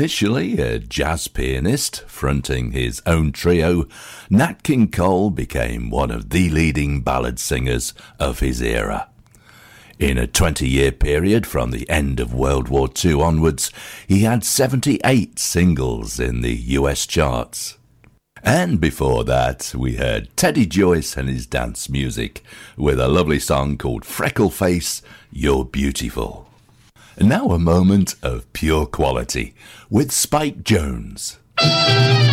Initially a jazz pianist fronting his own trio, Nat King Cole became one of the leading ballad singers of his era. In a 20-year period from the end of World War II onwards, he had 78 singles in the US charts. And before that, we heard Teddy Joyce and his dance music with a lovely song called Freckleface, You're Beautiful. Now a moment of pure quality with Spike Jones.